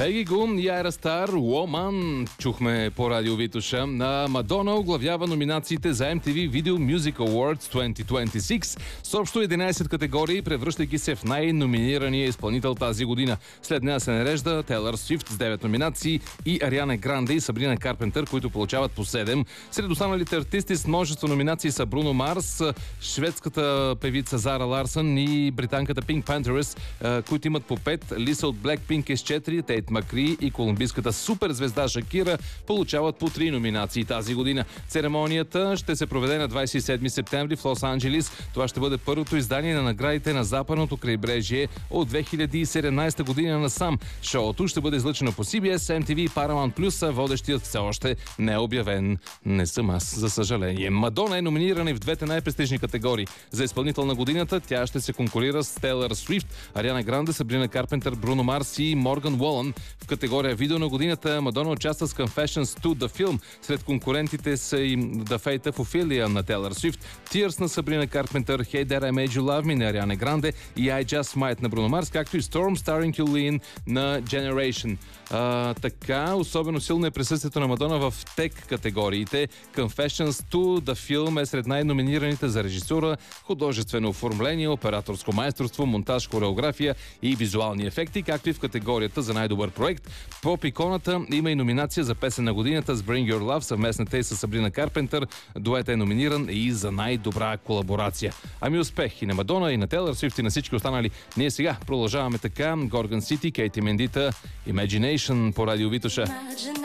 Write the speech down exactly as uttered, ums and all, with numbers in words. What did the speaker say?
Пеги Гун и Айра Стар, Woman, чухме по радио Витоша. На Мадона оглавява номинациите за Ем Ти Ви Video Music Awards двайсет двайсет и шест с общо единайсет категории, превръщайки се в най-номинирания изпълнител тази година. След нея се нарежда Тейлър Свифт с девет номинации и Ариана Гранде и Сабрина Карпентър, които получават по седем. Сред останалите артисти с множество номинации са Бруно Марс, шведската певица Зара Ларсън и британката Pink Panthers, които имат по пет, Лиса от Blackpink е с четири, Тейт Макри и колумбийската суперзвезда Шакира получават по три номинации тази година. Церемонията ще се проведе на двайсет и седми септември в Лос-Анджелис. Това ще бъде първото издание на наградите на Западното крайбрежие от две хиляди и седемнайсета година насам. Шоуто ще бъде излъчено по Си Би Ес, Ем Ти Ви и Paramount Plus, а водещият все още не е обявен. Не съм аз, за съжаление. Мадона е номинирана и в двете най-престижни категории. За изпълнител на годината тя ще се конкурира с Тейлър Свифт, Ариана Гранде, Сабрина Карпентър, Бруно Марс и Морган Уолън. В категория видео на годината Мадона участва с Confessions to the Film. Сред конкурентите са и The Fate of Ophelia на Тейлър Свифт, Tears на Сабрина Карпентър, Hey That I Made You Love Me на Ариана Гранде и I Just Might на Бруно Марс, както и Storm Starring Юлин на Generation. А, така, особено силно е присъствието на Мадона в тек категориите. Confessions to the Film е сред най-номинираните за режисура, художествено оформление, операторско майсторство, монтаж, хореография и визуални ефекти, както и в категорията за най-добър проект. Поп иконата има и номинация за песен на годината с Bring Your Love, съвместната и с Сабрина Карпентър. Дуетът е номиниран и за най-добра колаборация. Ами успех и на Мадона, и на Тейлър Свифт, и на всички останали. Ние сега продължаваме така. Горган Сити, Кейти Мендита, Imagination по радио Витоша.